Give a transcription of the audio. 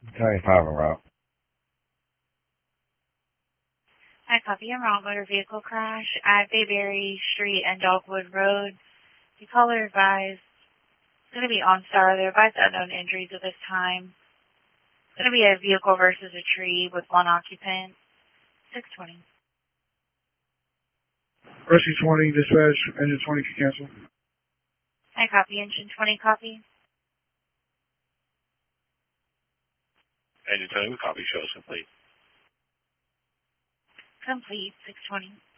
75 en route. Hi, copy. En route, motor vehicle crash at Bayberry Street and Dogwood Road. The caller advised it's going to be OnStar. They're advised unknown injuries at this time. It's going to be a vehicle versus a tree with one occupant. 620. Rescue 20, dispatch, engine 20 can cancel. Hi, copy. Engine 20, copy. Engine 20, we copy. Show us complete. Complete. 620.